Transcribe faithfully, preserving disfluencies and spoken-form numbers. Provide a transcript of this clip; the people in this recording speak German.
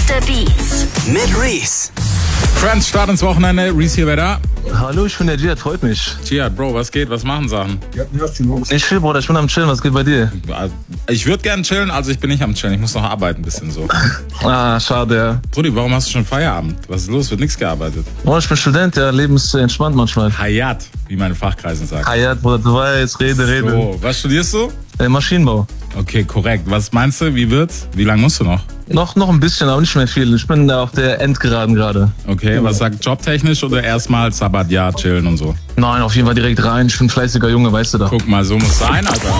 Meister Beats mit Reese. Friends, Start ins Wochenende. Reese hier, wer da? Hallo, ich bin der Jihad, freut mich. Jihad, Bro, was geht? Was machen Sachen? Ich chill, Bruder, ich bin am Chillen, was geht bei dir? Ich würde gern chillen, also ich bin nicht am Chillen. Ich muss noch arbeiten, ein bisschen so. Ah, schade, ja. Brudi, warum hast du schon Feierabend? Was ist los? Wird nichts gearbeitet. Bruder, ich bin Student, ja, Leben ist entspannt manchmal. Hayat, wie meine Fachkreisen sagen. Hayat, Bruder, du weißt, rede, rede. So, was studierst du? Äh, Maschinenbau. Okay, korrekt. Was meinst du, wie wird's? Wie lange musst du noch? Noch, noch ein bisschen, aber nicht mehr viel. Ich bin da auf der Endgeraden gerade. Okay, was sagt jobtechnisch oder erstmal Sabbatjahr chillen und so? Nein, auf jeden Fall direkt rein. Ich bin ein fleißiger Junge, weißt du doch. Guck mal, so muss sein, Alter.